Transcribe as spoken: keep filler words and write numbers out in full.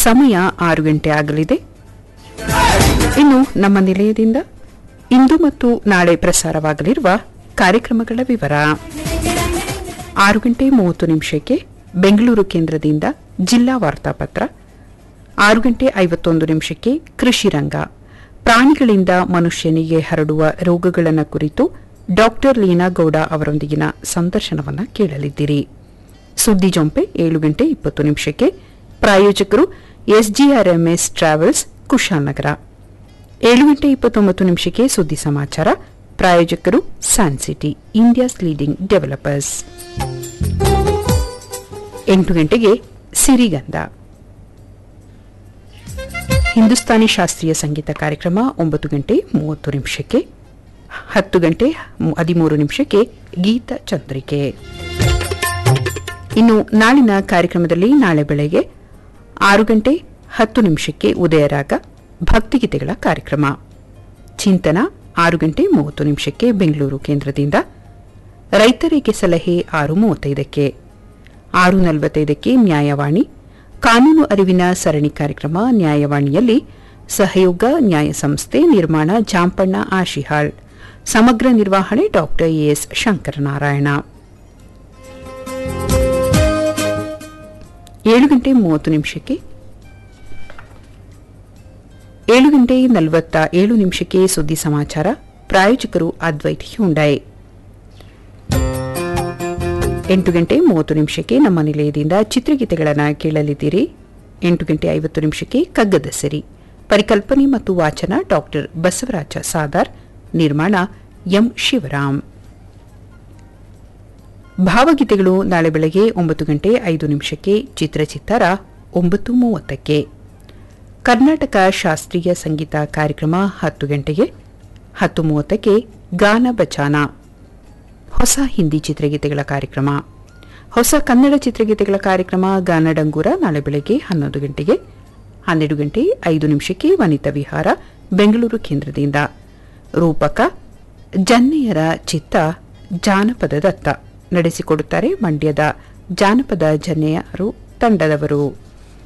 ಸಮಯ ಆರು ಗಂಟೆ ಆಗಲಿದೆ. ಇನ್ನು ನಮ್ಮ ನಿಲಯದಿಂದ ಇಂದು ಮತ್ತು ನಾಳೆ ಪ್ರಸಾರವಾಗಲಿರುವ ಕಾರ್ಯಕ್ರಮಗಳ ವಿವರ. ಆರು ಗಂಟೆ ಮೂವತ್ತು ನಿಮಿಷಕ್ಕೆ ಬೆಂಗಳೂರು ಕೇಂದ್ರದಿಂದ ಜಿಲ್ಲಾ ವಾರ್ತಾಪತ್ರ. ಆರು ಗಂಟೆ ಐವತ್ತೊಂದು ನಿಮಿಷಕ್ಕೆ ಕೃಷಿ ರಂಗ, ಪ್ರಾಣಿಗಳಿಂದ ಮನುಷ್ಯನಿಗೆ ಹರಡುವ ರೋಗಗಳನ್ನು ಕುರಿತು ಡಾಕ್ಟರ್ ಲೀನಾಗೌಡ ಅವರೊಂದಿಗಿನ ಸಂದರ್ಶನವನ್ನು ಕೇಳಲಿದ್ದೀರಿ. ಸುದ್ದಿ ಜೊಂಪೆ ಏಳು ಗಂಟೆ ಇಪ್ಪತ್ತು ನಿಮಿಷಕ್ಕೆ. ಪ್ರಾಯೋಜಕರು ಎಸ್ಜಿಆರ್ಎಂಎಸ್ ಟ್ರಾವೆಲ್ಸ್, ಕುಶಾಲನಗರ. ಏಳು ಗಂಟೆ ಇಪ್ಪತ್ತೊಂಬತ್ತು ನಿಮಿಷಕ್ಕೆ ಸುದ್ದಿ ಸಮಾಚಾರ. ಪ್ರಾಯೋಜಕರು ಸ್ಯಾನ್ಸಿಟಿ, ಇಂಡಿಯಾಸ್ ಲೀಡಿಂಗ್ ಡೆವಲಪರ್ಸ್. ಎಂಟು ಗಂಟೆಗೆ ಸಿರಿಗಂಧ, ಹಿಂದೂಸ್ತಾನಿ ಶಾಸ್ತ್ರೀಯ ಸಂಗೀತ ಕಾರ್ಯಕ್ರಮ. ಒಂಬತ್ತು ಗಂಟೆ ಮೂವತ್ತು ನಿಮಿಷಕ್ಕೆ. ಹತ್ತು ಗಂಟೆ ಹದಿಮೂರು ನಿಮಿಷಕ್ಕೆ ಗೀತ ಚಂದ್ರಿಕೆ. ಇನ್ನು ನಾಳಿನ ಕಾರ್ಯಕ್ರಮದಲ್ಲಿ ನಾಳೆ ಬೆಳಗ್ಗೆ ಆರು ಗಂಟೆ ಹತ್ತು ನಿಮಿಷಕ್ಕೆ ಉದಯರಾಗ, ಭಕ್ತಿಗೀತೆಗಳ ಕಾರ್ಯಕ್ರಮ. ಚಿಂತನ ಆರು ಗಂಟೆ ಮೂವತ್ತು ನಿಮಿಷಕ್ಕೆ ಬೆಂಗಳೂರು ಕೇಂದ್ರದಿಂದ. ರೈತರಿಗೆ ಸಲಹೆ ಆರು ಮೂವತ್ತೈದಕ್ಕೆ. ಆರು ನಲವತ್ತೈದಕ್ಕೆ ನ್ಯಾಯವಾಣಿ, ಕಾನೂನು ಅರಿವಿನ ಸರಣಿ ಕಾರ್ಯಕ್ರಮ. ನ್ಯಾಯವಾಣಿಯಲ್ಲಿ ಸಹಯೋಗ ನ್ಯಾಯ ಸಂಸ್ಥೆ, ನಿರ್ಮಾಣ ಜಾಂಪಣ್ಣ ಆಶಿಹಾಳ್, ಸಮಗ್ರ ನಿರ್ವಹಣೆ ಡಾಕ್ಟರ್ ಎಎಸ್ ಶಂಕರನಾರಾಯಣ. ಏಳು ಗಂಟೆ ಮೂವತ್ತು ನಿಮಿಷಕ್ಕೆ ಏಳು ಗಂಟೆ ನಲವತ್ತ ಏಳು ನಿಮಿಷಕ್ಕೆ ಸುದ್ದಿ ಸಮಾಚಾರ. ಪ್ರಾಯೋಜಕರು ಅದ್ವೈತ್ ಹ್ಯುಂಡೈ. ಎಂಟು ಗಂಟೆ ಮೂವತ್ತು ನಿಮಿಷಕ್ಕೆ ನಮ್ಮ ನಿಲಯದಿಂದ ಚಿತ್ರಗೀತೆಗಳನ್ನು ಕೇಳಲಿದ್ದೀರಿ. ಎಂಟು ಗಂಟೆ ಐವತ್ತು ನಿಮಿಷಕ್ಕೆ ಕಗ್ಗದ ಸಿರಿ, ಪರಿಕಲ್ಪನೆ ಮತ್ತು ವಾಚನ ಡಾಕ್ಟರ್ ಬಸವರಾಜ ಸಾದಾರ್, ನಿರ್ಮಾಣ ಎಂ ಶಿವರಾಮ್. ಭಾವಗೀತೆಗಳು ನಾಳೆ ಬೆಳಗ್ಗೆ ಒಂಬತ್ತು ಗಂಟೆ ಐದು ನಿಮಿಷಕ್ಕೆ. ಚಿತ್ರಚಿತ್ತಾರ ಒಂಬತ್ತು ಮೂವತ್ತಕ್ಕೆ. ಕರ್ನಾಟಕ ಶಾಸ್ತ್ರೀಯ ಸಂಗೀತ ಕಾರ್ಯಕ್ರಮ ಹತ್ತು ಗಂಟೆಗೆ. ಹತ್ತು ಮೂವತ್ತಕ್ಕೆ ಗಾನ ಬಚಾನ, ಹೊಸ ಹಿಂದಿ ಚಿತ್ರಗೀತೆಗಳ ಕಾರ್ಯಕ್ರಮ. ಹೊಸ ಕನ್ನಡ ಚಿತ್ರಗೀತೆಗಳ ಕಾರ್ಯಕ್ರಮ ಗಾನಡಂಗೂರ ನಾಳೆ ಬೆಳಗ್ಗೆ ಹನ್ನೊಂದು ಗಂಟೆಗೆ. ಹನ್ನೆರಡು ಗಂಟೆ ಐದು ನಿಮಿಷಕ್ಕೆ ವನಿತಾ ವಿಹಾರ, ಬೆಂಗಳೂರು ಕೇಂದ್ರದಿಂದ. ರೂಪಕ ಜನ್ನೆಯರ ಚಿತ್ತ ಜಾನಪದ ದತ್ತ ನಡೆಸಿಕೊಡುತ್ತಾರೆ ಮಂಡ್ಯದ ಜಾನಪದ ಜನ್ನೆಯರು ತಂಡದವರು.